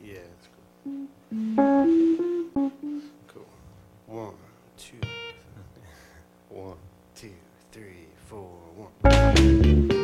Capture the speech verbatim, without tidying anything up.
Yeah, it's cool. Cool. One, two, one, two, three, four, one.